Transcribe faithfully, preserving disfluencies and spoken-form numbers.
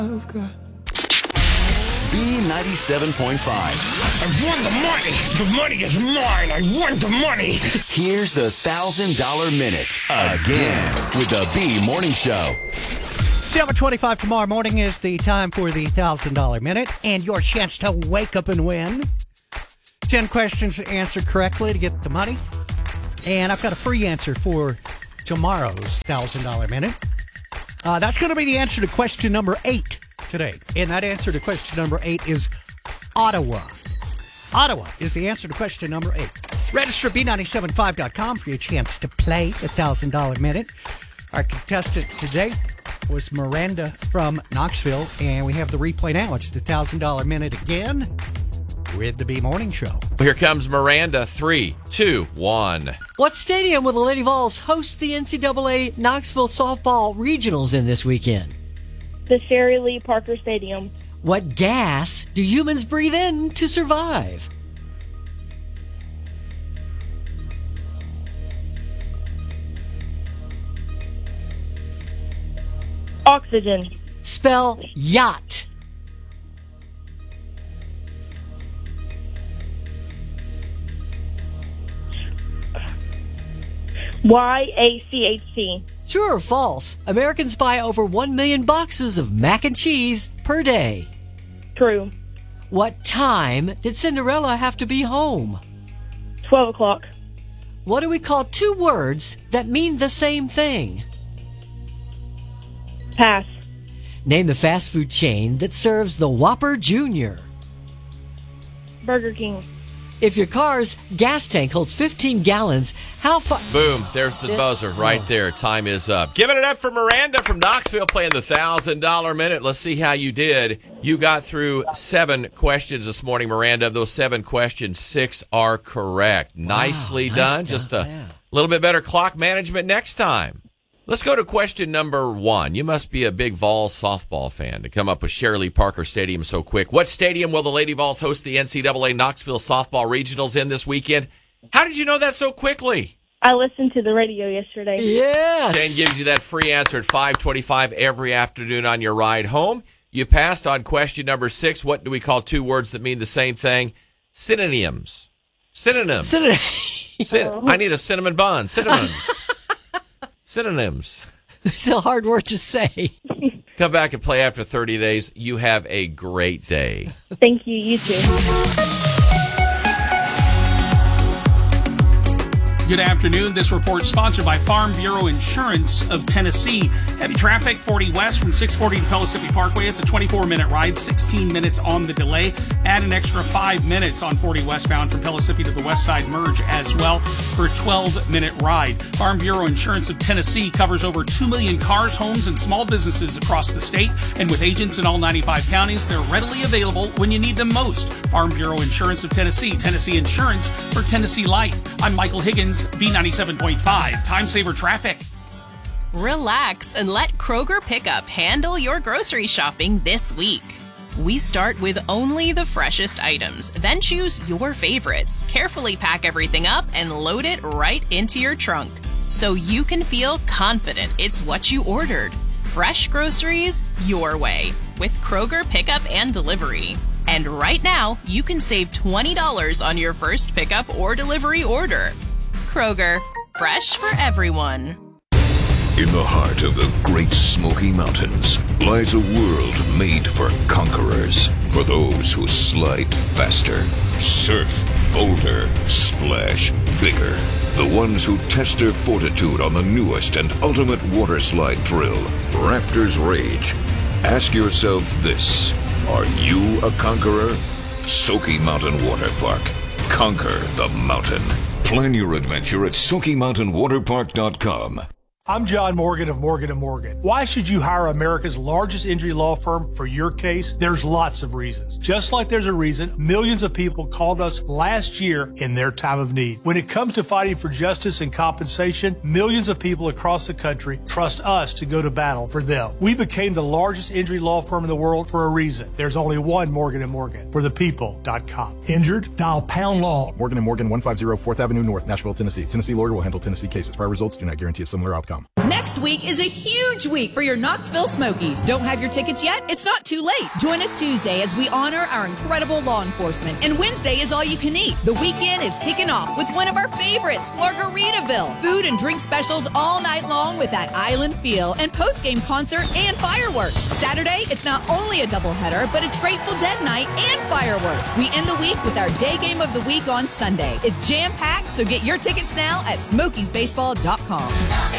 I've got B ninety-seven point five. I won the money. The money is mine. I won the money. Here's the one thousand dollars Minute again with the B Morning Show. seven twenty-five tomorrow morning is the time for the one thousand dollars Minute and your chance to wake up and win. ten questions to answer correctly to get the money. And I've got a free answer for tomorrow's one thousand dollars Minute. Uh, that's going to be the answer to question number eight today. And that answer to question number eight is Ottawa. Ottawa is the answer to question number eight. Register at B nine seven five dot com for your chance to play the one thousand dollars Minute. Our contestant today was Miranda from Knoxville, and we have the replay now. It's the one thousand dollars Minute again with the B Morning Show. Here comes Miranda. Three, two, one. What stadium will the Lady Vols host the N C double A Knoxville softball regionals in this weekend? The Sherry Lee Parker Stadium. What gas do humans breathe in to survive? Oxygen. Spell yacht. Y A C H T. True or false? Americans buy over one million boxes of mac and cheese per day. True. What time did Cinderella have to be home? twelve o'clock. What do we call two words that mean the same thing? Pass. Name the fast food chain that serves the Whopper Junior Burger King. If your car's gas tank holds fifteen gallons, how far... Boom, there's the buzzer right there. Time is up. Giving it up for Miranda from Knoxville playing the one thousand dollars Minute. Let's see how you did. You got through seven questions this morning, Miranda. Of those seven questions, six are correct. Nicely Wow, done. nice Just done, a yeah. little bit better clock management next time. Let's go to question number one. You must be a big Vols softball fan to come up with Sherry Lee Parker Stadium so quick. What stadium will the Lady Vols host the N C double A Knoxville softball regionals in this weekend? How did you know that so quickly? I listened to the radio yesterday. Yes! Shane gives you that free answer at five twenty-five every afternoon on your ride home. You passed on question number six. What do we call two words that mean the same thing? Synonyms. Synonyms. Syn- Syn- I need a cinnamon bun. Synonyms. Synonyms. It's a hard word to say. Come back and play after thirty days. You have a great day. Thank you. You too. Good afternoon. This report sponsored by Farm Bureau Insurance of Tennessee. Heavy traffic, forty west from six forty to Pellissippi Parkway. It's a twenty-four minute ride, sixteen minutes on the delay. Add an extra five minutes on forty westbound from Pellissippi to the west side merge as well for a twelve minute ride. Farm Bureau Insurance of Tennessee covers over two million cars, homes, and small businesses across the state. And with agents in all ninety-five counties, they're readily available when you need them most. Farm Bureau Insurance of Tennessee. Tennessee Insurance for Tennessee Life. I'm Michael Higgins, B ninety-seven point five. Time saver traffic. Relax and let Kroger Pickup handle your grocery shopping this week. We start with only the freshest items, then choose your favorites, carefully pack everything up, and load it right into your trunk so you can feel confident it's what you ordered. Fresh groceries your way with Kroger Pickup and Delivery. And right now, you can save twenty dollars on your first pickup or delivery order. Kroger, fresh for everyone. In the heart of the Great Smoky Mountains lies a world made for conquerors, for those who slide faster, surf bolder, splash bigger, the ones who test their fortitude on the newest and ultimate water slide thrill, Rafters Rage. Ask yourself this: are you a conqueror? Smoky Mountain Water Park. Conquer the mountain. Plan your adventure at Smoky Mountain Water Park dot com. I'm John Morgan of Morgan and Morgan. Why should you hire America's largest injury law firm for your case? There's lots of reasons. Just like there's a reason millions of people called us last year in their time of need. When it comes to fighting for justice and compensation, millions of people across the country trust us to go to battle for them. We became the largest injury law firm in the world for a reason. There's only one Morgan and Morgan, for the people dot com. Injured? Dial pound law. Morgan and Morgan, one fifty fourth Avenue North, Nashville, Tennessee. Tennessee lawyer will handle Tennessee cases. Prior results do not guarantee a similar outcome. Next week is a huge week for your Knoxville Smokies. Don't have your tickets yet? It's not too late. Join us Tuesday as we honor our incredible law enforcement. And Wednesday is all you can eat. The weekend is kicking off with one of our favorites, Margaritaville. Food and drink specials all night long with that island feel and post-game concert and fireworks. Saturday, it's not only a doubleheader, but it's Grateful Dead night and fireworks. We end the week with our day game of the week on Sunday. It's jam-packed, so get your tickets now at smokies baseball dot com.